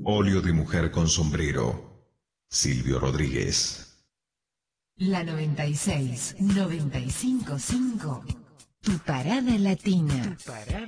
Óleo de mujer con sombrero. Silvio Rodríguez. La 96, 95.5. Tu parada latina.